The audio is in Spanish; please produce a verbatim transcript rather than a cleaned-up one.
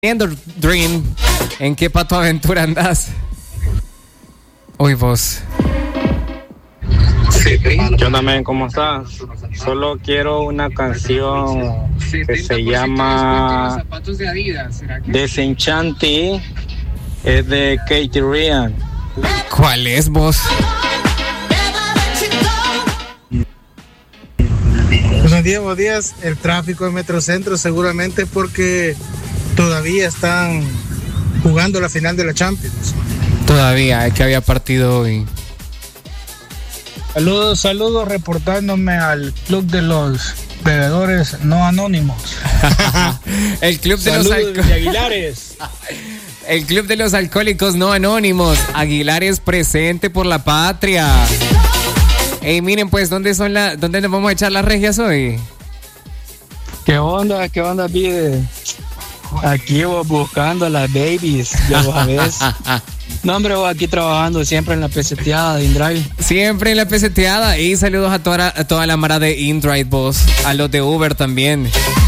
Dream, ¿en qué pato aventura andás? Uy, vos. ¿Qué onda, men? ¿Cómo estás? Solo quiero una canción que se llama Desenchanti. Es de Katie Ryan. ¿Cuál es, vos? Buenos días, buenos días. El tráfico en Metrocentro seguramente porque todavía están jugando la final de la Champions. Todavía, es que había partido hoy. Saludos, saludos, reportándome al club de los bebedores no anónimos. El club de saludos los alcohólicos de Aguilares. El club de los alcohólicos no anónimos. Aguilares presente por la patria. Ey, miren, pues, ¿dónde son la, dónde nos vamos a echar las regias hoy? ¿Qué onda? ¿Qué onda, pide? Aquí vos buscando a las babies, ya vos sabés. No, hombre, vos aquí trabajando siempre en la peseteada de InDrive. Siempre en la peseteada. Y saludos a toda, a toda la mara de InDrive, vos. A los de Uber también.